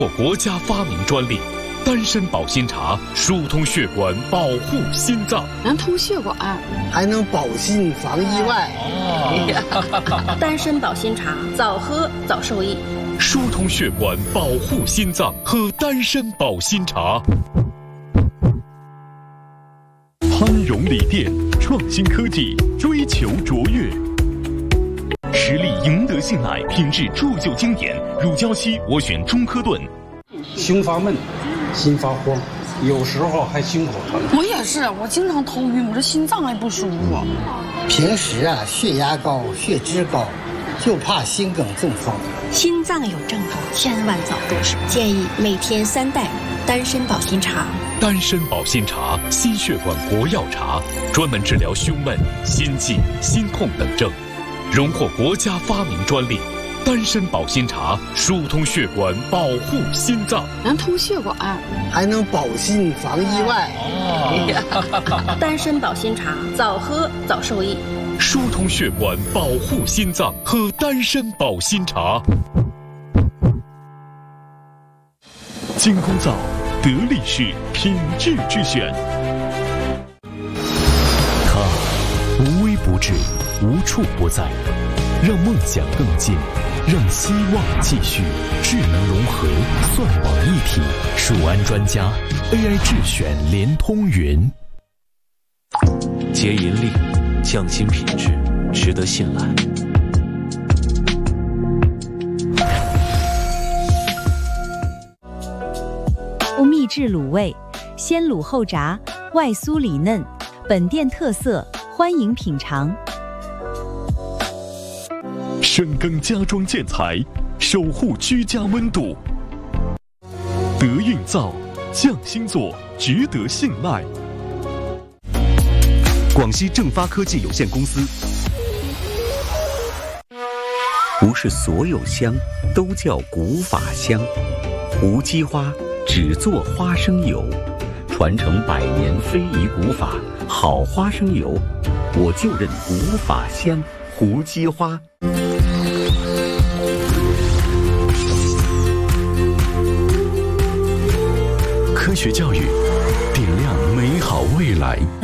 国家发明专利，丹参保心茶疏通血管，保护心脏， 能通血管， 还能保心防意外。 丹参保心茶，早喝早受益。 疏通血管，保护心脏，喝丹参保心茶。潘荣锂电，创新科技，追求卓越。实力赢得信赖，品质铸就经典。乳胶漆我选中科盾。 胸发闷，心发慌，有时候还心口疼。 我也是，我经常头晕，我这心脏还不舒服。 平时血压高，血脂高，就怕心梗中风。 心脏有症状，千万早重视。建议每天3袋丹参保心茶。 丹参保心茶，心血管国药茶，专门治疗胸闷、心悸、心痛等症，荣获国家发明专利。丹参保心茶疏通血管，保护心脏， 能通血管， 还能保心防意外。 丹参保心茶，早喝早受益。 疏通血管，保护心脏，喝丹参保心茶。精工皂，得力是品质之选。它无微不至，无处不在，让梦想更近，让希望继续。智能融合，算网一体，蜀安专家 AI 智选联通云。 节银令，匠心品质，值得信赖。 深耕家装建材，守护居家温度。德运造，匠心做，值得信赖。 广西正发科技有限公司。不是所有香都叫古法香，无机花只做花生油，传承100年非遗古法，好花生油，我就认古法香，无机花。 科学教育